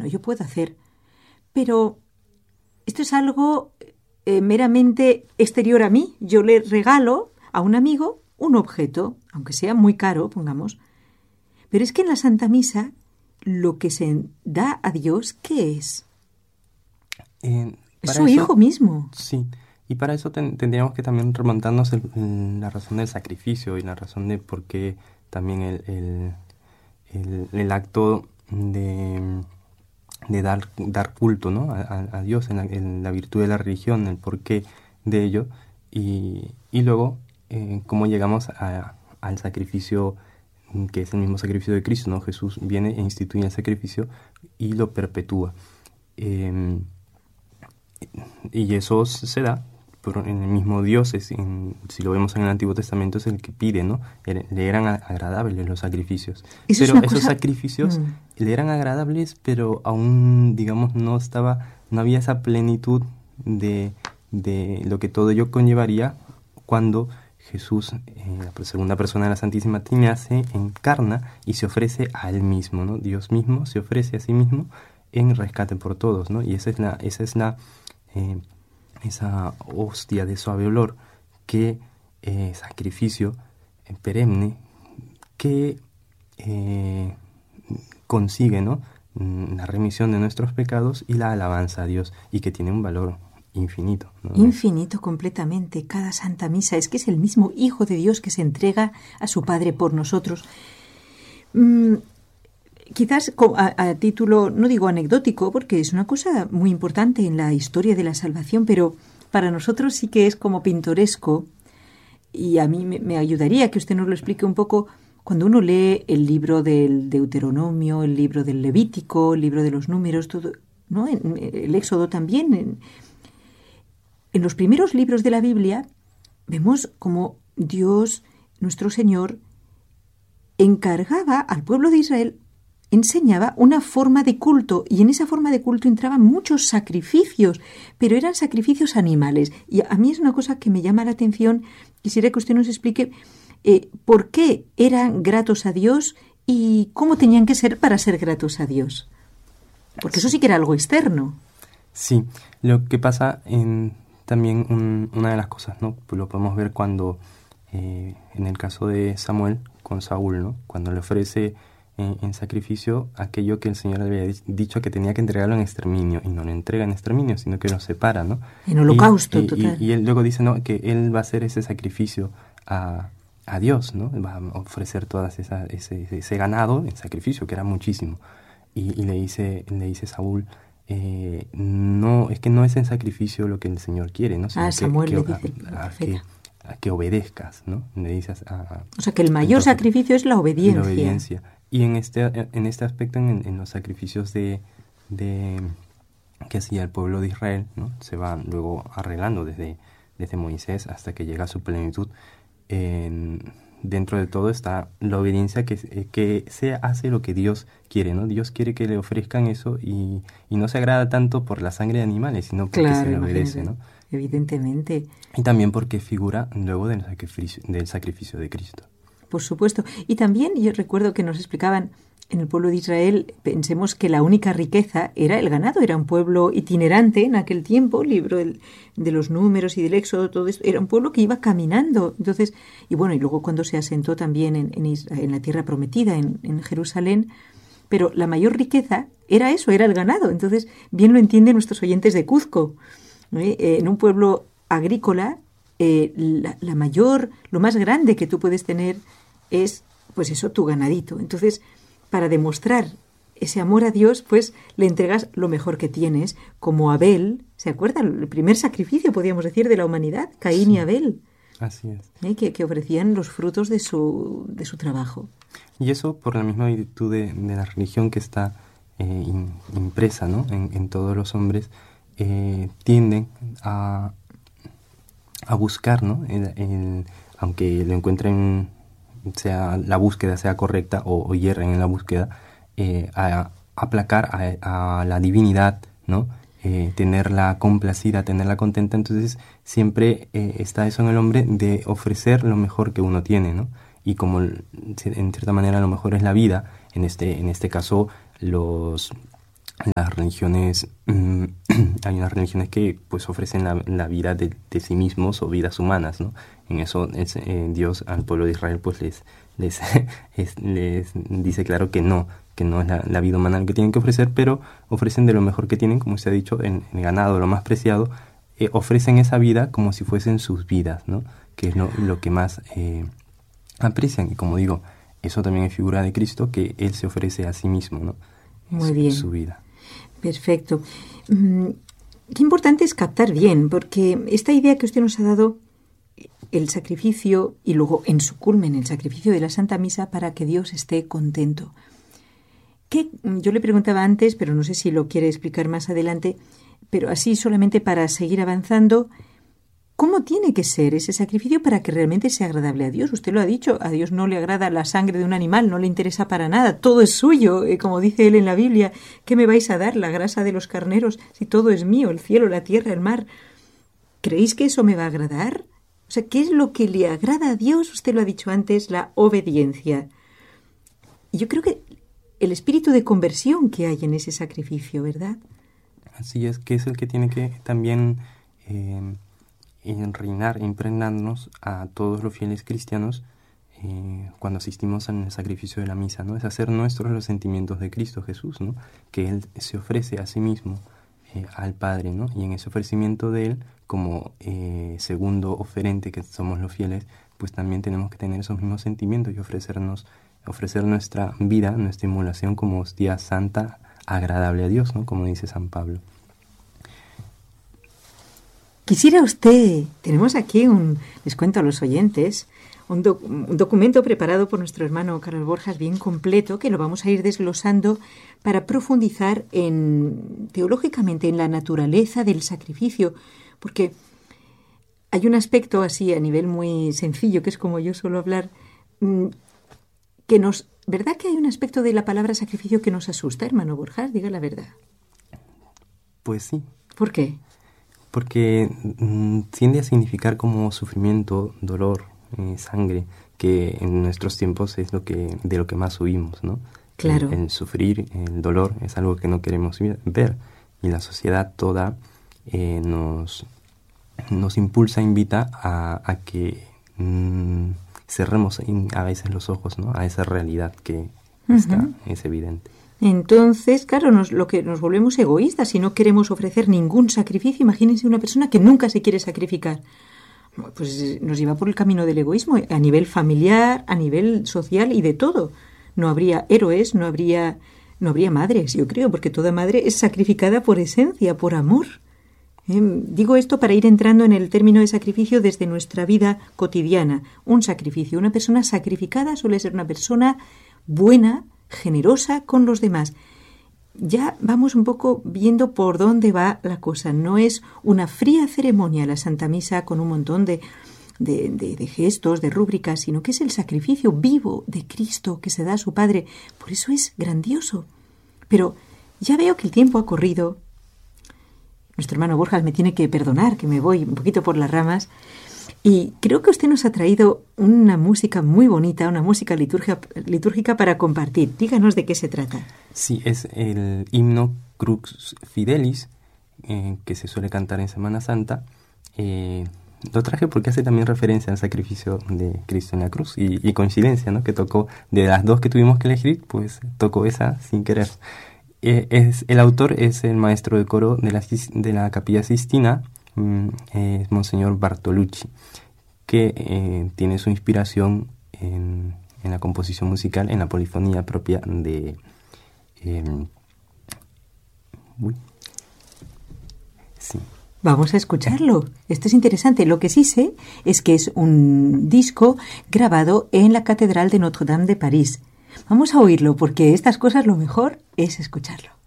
bueno, yo puedo hacer. Pero esto es algo meramente exterior a mí. Yo le regalo a un amigo un objeto, aunque sea muy caro, pongamos. Pero es que en la Santa Misa lo que se da a Dios, ¿qué es? Es su Hijo mismo. Sí, y para eso tendríamos que también remontarnos la razón del sacrificio y la razón de por qué también el acto de dar culto, ¿no? a Dios en la virtud de la religión, el porqué de ello, y luego cómo llegamos al sacrificio, que es el mismo sacrificio de Cristo, ¿no? Jesús viene e instituye el sacrificio y lo perpetúa. Y eso se da en el mismo Dios, si lo vemos en el Antiguo Testamento, es el que pide, ¿no? Le eran agradables los sacrificios. Pero esos sacrificios le eran agradables, pero aún, digamos, no había esa plenitud de lo que todo ello conllevaría cuando Jesús, la segunda persona de la Santísima Trinidad, se encarna y se ofrece a Él mismo, ¿no? Dios mismo se ofrece a sí mismo en rescate por todos, ¿no? Y esa es esa hostia de suave olor, que sacrificio perenne, que consigue, ¿no? La remisión de nuestros pecados y la alabanza a Dios, y que tiene un valor infinito, ¿no? Infinito completamente. Cada Santa Misa es que es el mismo Hijo de Dios que se entrega a su Padre por nosotros. Quizás a título, no digo anecdótico, porque es una cosa muy importante en la historia de la salvación, pero para nosotros sí que es como pintoresco, y a mí me ayudaría que usted nos lo explique un poco. Cuando uno lee el libro del Deuteronomio, el libro del Levítico, el libro de los Números, todo, ¿no? El Éxodo también. En los primeros libros de la Biblia vemos como Dios, nuestro Señor, encargaba al pueblo de Israel, enseñaba una forma de culto, y en esa forma de culto entraban muchos sacrificios, pero eran sacrificios animales. Y a mí es una cosa que me llama la atención. Quisiera que usted nos explique por qué eran gratos a Dios y cómo tenían que ser para ser gratos a Dios. Porque eso sí que era algo externo. Sí, lo que pasa también una de las cosas, ¿no? Pues lo podemos ver cuando, en el caso de Samuel con Saúl, ¿no? Cuando le ofrece en sacrificio aquello que el Señor le había dicho que tenía que entregarlo en exterminio, y no lo entrega en exterminio, sino que lo separa, ¿no? En holocausto, total. Y él luego dice, ¿no?, que él va a hacer ese sacrificio a Dios, ¿no? Va a ofrecer todas ese ganado en sacrificio, que era muchísimo. Y le dice Saúl, no, es que no es en sacrificio lo que el Señor quiere, ¿no? Sino Samuel le dice que obedezcas, ¿no? Le dices o sea, que el mayor sacrificio es la obediencia. La obediencia. Y en este aspecto, en los sacrificios que hacía el pueblo de Israel, ¿no? Se van luego arreglando desde Moisés hasta que llega a su plenitud. Dentro de todo está la obediencia, que se hace lo que Dios quiere, ¿no? Dios quiere que le ofrezcan eso, y no se agrada tanto por la sangre de animales, sino porque se le obedece, ¿no? Evidentemente. Y también porque figura luego del sacrificio de Cristo. Por supuesto. Y también yo recuerdo que nos explicaban, en el pueblo de Israel, pensemos que la única riqueza era el ganado. Era un pueblo itinerante en aquel tiempo, libro de los Números y del Éxodo, todo esto. Era un pueblo que iba caminando. Entonces, y luego cuando se asentó también en la tierra prometida, en Jerusalén, pero la mayor riqueza era eso, era el ganado. Entonces, bien lo entienden nuestros oyentes de Cuzco. En un pueblo agrícola, lo más grande que tú puedes tener es, pues eso, tu ganadito. Entonces, para demostrar ese amor a Dios, pues le entregas lo mejor que tienes, como Abel. ¿Se acuerdan? El primer sacrificio, podríamos decir, de la humanidad, Caín y Abel. Así es. Que ofrecían los frutos de su trabajo. Y eso por la misma virtud de la religión que está impresa, ¿no?, en todos los hombres, tienden a buscar, ¿no?, aunque lo encuentren, sea la búsqueda sea correcta o hierren en la búsqueda, a aplacar a la divinidad, ¿no?, tenerla complacida, tenerla contenta. Entonces siempre está eso en el hombre, de ofrecer lo mejor que uno tiene, ¿no? Y como en cierta manera lo mejor es la vida, en este caso los las religiones, hay unas religiones que pues ofrecen la vida de sí mismos o vidas humanas, ¿no? En eso Dios al pueblo de Israel pues les dice claro que no es la vida humana lo que tienen que ofrecer, pero ofrecen de lo mejor que tienen, como se ha dicho, en el ganado, lo más preciado, ofrecen esa vida como si fuesen sus vidas, ¿no? Que es lo que más aprecian. Y como digo, eso también es figura de Cristo, que Él se ofrece a sí mismo, ¿no? Muy bien. Su vida. Perfecto. Qué importante es captar bien, porque esta idea que usted nos ha dado, el sacrificio y luego en su culmen el sacrificio de la Santa Misa para que Dios esté contento. Yo le preguntaba antes, pero no sé si lo quiere explicar más adelante, pero así solamente para seguir avanzando, ¿cómo tiene que ser ese sacrificio para que realmente sea agradable a Dios? Usted lo ha dicho, a Dios no le agrada la sangre de un animal, no le interesa para nada, todo es suyo, como dice él en la Biblia. ¿Qué me vais a dar, la grasa de los carneros, si todo es mío, el cielo, la tierra, el mar? ¿Creéis que eso me va a agradar? O sea, ¿qué es lo que le agrada a Dios? Usted lo ha dicho antes, la obediencia. Y yo creo que el espíritu de conversión que hay en ese sacrificio, ¿verdad? Así es, que es el que tiene que también reinar, impregnarnos a todos los fieles cristianos cuando asistimos al sacrificio de la misa, ¿no? Es hacer nuestros los sentimientos de Cristo Jesús, ¿no? Que Él se ofrece a sí mismo al Padre, ¿no? Y en ese ofrecimiento de Él, como segundo oferente que somos los fieles, pues también tenemos que tener esos mismos sentimientos y ofrecer nuestra vida, nuestra inmolación como hostia santa, agradable a Dios, ¿no? Como dice San Pablo. Quisiera usted, tenemos aquí les cuento a los oyentes, un documento preparado por nuestro hermano Carlos Borjas, bien completo, que lo vamos a ir desglosando para profundizar teológicamente en la naturaleza del sacrificio, porque hay un aspecto así a nivel muy sencillo, que es como yo suelo hablar, ¿verdad que hay un aspecto de la palabra sacrificio que nos asusta, hermano Borjas? Diga la verdad. Pues sí. ¿Por qué? Porque tiende a significar como sufrimiento, dolor, sangre, que en nuestros tiempos es de lo que más huimos, ¿no? Claro. El sufrir, el dolor es algo que no queremos ver, y la sociedad toda nos impulsa, invita a que cerremos a veces los ojos, ¿no? A esa realidad que es evidente. Entonces, claro, lo que nos volvemos egoístas y no queremos ofrecer ningún sacrificio. Imagínense una persona que nunca se quiere sacrificar. Pues nos lleva por el camino del egoísmo a nivel familiar, a nivel social y de todo. No habría héroes, no habría madres, yo creo, porque toda madre es sacrificada por esencia, por amor. Digo esto para ir entrando en el término de sacrificio desde nuestra vida cotidiana. Un sacrificio, una persona sacrificada suele ser una persona buena, generosa con los demás. Ya vamos un poco viendo por dónde va la cosa. No es una fría ceremonia la Santa Misa con un montón de gestos, de rúbricas, sino que es el sacrificio vivo de Cristo que se da a su Padre. Por eso es grandioso. Pero ya veo que el tiempo ha corrido. Nuestro hermano Borjas me tiene que perdonar, que me voy un poquito por las ramas. Y creo que usted nos ha traído una música muy bonita, una música litúrgica para compartir. Díganos de qué se trata. Sí, es el himno Crux Fidelis, que se suele cantar en Semana Santa. Lo traje porque hace también referencia al sacrificio de Cristo en la cruz. Y coincidencia, ¿no? Que tocó, de las dos que tuvimos que elegir, pues tocó esa sin querer. El autor es el maestro de coro de la Capilla Sistina, es Monseñor Bartolucci, que tiene su inspiración en la composición musical, en la polifonía propia de... sí. Vamos a escucharlo. Esto es interesante. Lo que sí sé es que es un disco grabado en la Catedral de Notre Dame de París. Vamos a oírlo porque estas cosas lo mejor es escucharlo.